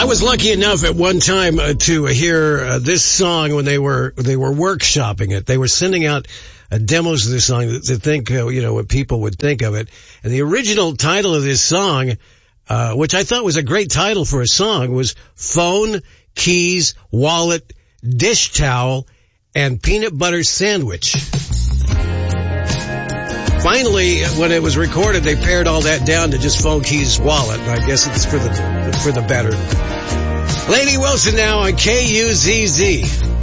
I was lucky enough at one time to hear this song when they were workshopping it. They were sending out demos of this song to think, what people would think of it. And the original title of this song, which I thought was a great title for a song, was Phone, Keys, Wallet, Dish Towel, and Peanut Butter Sandwich. Finally, when it was recorded, they pared all that down to just Phone, Keys, Wallet. And I guess it's for the better. Lainey Wilson now on KUZZ.